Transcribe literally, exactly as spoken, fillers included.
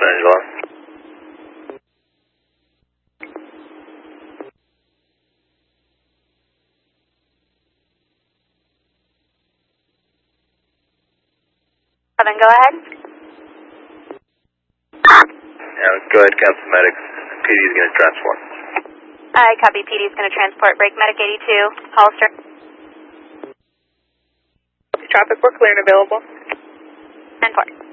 Angelo. Then go ahead. Yeah, go ahead, Captain Medics. P D is going to transport. I copy. P D is going to transport. Break Medic eighty-two. Hollister. Traffic, we're clear and available. ten four.